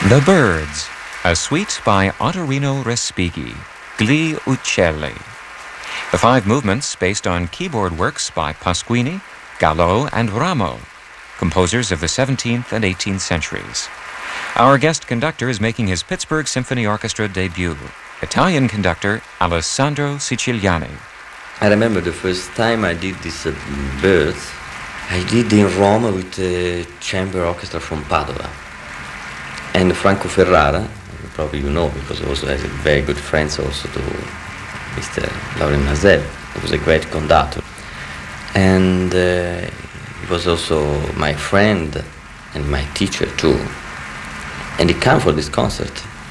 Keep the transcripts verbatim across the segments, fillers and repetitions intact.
The Birds, a suite by Ottorino Respighi, Gli Uccelli. The five movements based on keyboard works by Pasquini, Gallo, and Rameau, composers of the seventeenth and eighteenth centuries. Our guest conductor is making his Pittsburgh Symphony Orchestra debut, Italian conductor Alessandro Siciliani. I remember the first time I did this uh, Birds, I did in Rome with a chamber orchestra from Padova. And Franco Ferrara, probably you know, because he also has a very good friends also to Mister Laurent Mazel. He was a great conductor. And uh, he was also my friend and my teacher too. And he came for this concert.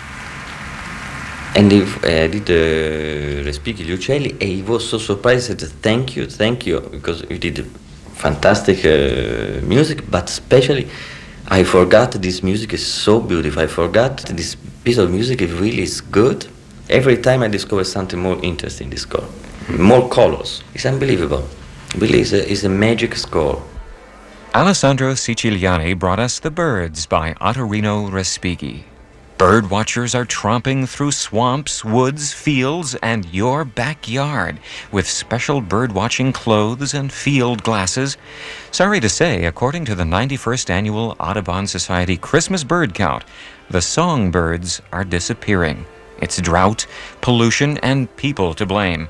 And he uh, did uh, Respighi Gli Uccelli, and he was so surprised. He said, thank you, thank you, because you did fantastic uh, music, but especially I forgot this music is so beautiful. I forgot this piece of music it really is good. Every time I discover something more interesting in this score, more colors. It's unbelievable. Really, it's a, it's a magic score. Alessandro Siciliani brought us The Birds by Ottorino Respighi. Bird watchers are tromping through swamps, woods, fields, and your backyard with special bird-watching clothes and field glasses. Sorry to say, according to the ninety-first Annual Audubon Society Christmas Bird Count, the songbirds are disappearing. It's drought, pollution, and people to blame.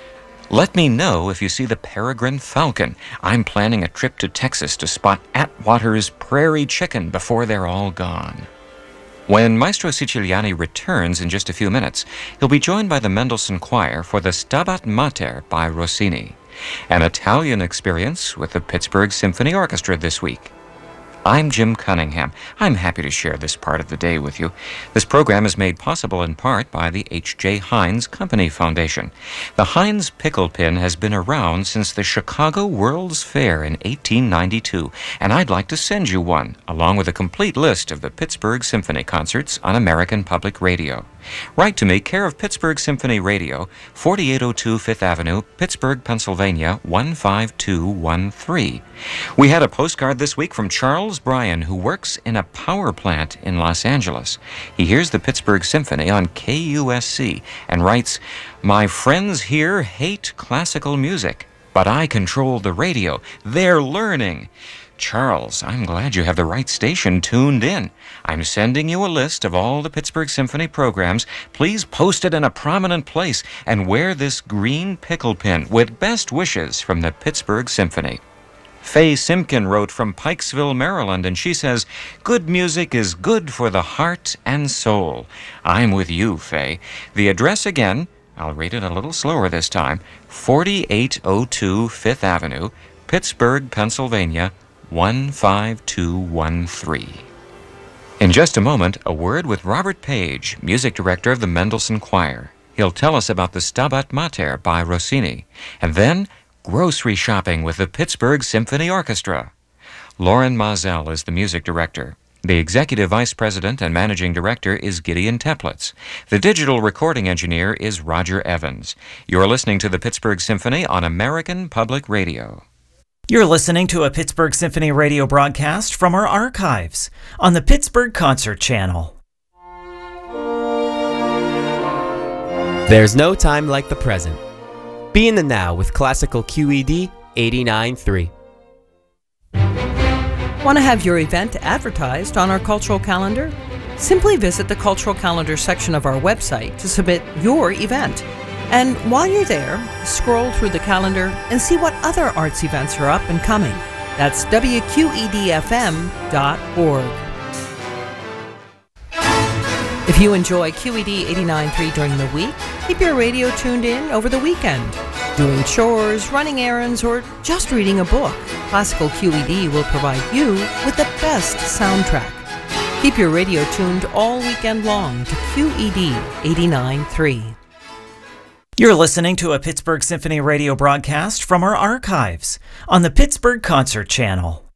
Let me know if you see the peregrine falcon. I'm planning a trip to Texas to spot Atwater's prairie chicken before they're all gone. When Maestro Siciliani returns in just a few minutes, he'll be joined by the Mendelssohn Choir for the Stabat Mater by Rossini, an Italian experience with the Pittsburgh Symphony Orchestra this week. I'm Jim Cunningham. I'm happy to share this part of the day with you. This program is made possible in part by the H J. Heinz Company Foundation. The Heinz Pickle Pin has been around since the Chicago World's Fair in eighteen ninety-two, and I'd like to send you one, along with a complete list of the Pittsburgh Symphony concerts on American Public Radio. Write to me, care of Pittsburgh Symphony Radio, forty-eight oh two Fifth Avenue, Pittsburgh, Pennsylvania, one five two one three. We had a postcard this week from Charles Bryan, who works in a power plant in Los Angeles. He hears the Pittsburgh Symphony on K U S C and writes, "My friends here hate classical music, but I control the radio. They're learning." Charles, I'm glad you have the right station tuned in. I'm sending you a list of all the Pittsburgh Symphony programs. Please post it in a prominent place and wear this green pickle pin with best wishes from the Pittsburgh Symphony. Faye Simpkin wrote from Pikesville, Maryland, and she says, "Good music is good for the heart and soul." I'm with you, Faye. The address again, I'll read it a little slower this time, forty-eight oh two Fifth Avenue, Pittsburgh, Pennsylvania, one five two one three. In just a moment, a word with Robert Page, music director of the Mendelssohn Choir. He'll tell us about the Stabat Mater by Rossini, and then grocery shopping with the Pittsburgh Symphony Orchestra. Laurent Mazel is the music director. The executive vice president and managing director is Gideon Teplitz. The digital recording engineer is Roger Evans. You're listening to the Pittsburgh Symphony on American Public Radio. You're listening to a Pittsburgh Symphony radio broadcast from our archives on the Pittsburgh Concert Channel. There's no time like the present. Be in the now with classical Q E D eighty-nine point three. Want to have your event advertised on our cultural calendar? Simply visit the cultural calendar section of our website to submit your event. And while you're there, scroll through the calendar and see what other arts events are up and coming. That's W Q E D F M dot org. If you enjoy Q E D eighty-nine point three during the week, keep your radio tuned in over the weekend. Doing chores, running errands, or just reading a book, Classical Q E D will provide you with the best soundtrack. Keep your radio tuned all weekend long to Q E D eighty-nine point three. You're listening to a Pittsburgh Symphony radio broadcast from our archives on the Pittsburgh Concert Channel.